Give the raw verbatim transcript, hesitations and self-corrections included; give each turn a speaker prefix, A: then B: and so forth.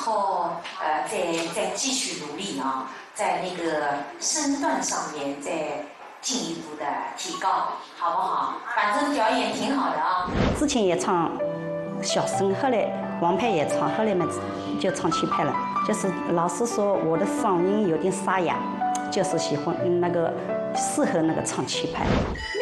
A: 后呃再再继续努力啊，在那个身段上面再进一步的提高，好不好？反正表演挺好的啊。
B: 之前也唱小生，后来王牌也唱，后来嘛就唱气派了。就是老师说我的嗓音有点沙哑，就是喜欢那个适合那个唱气派。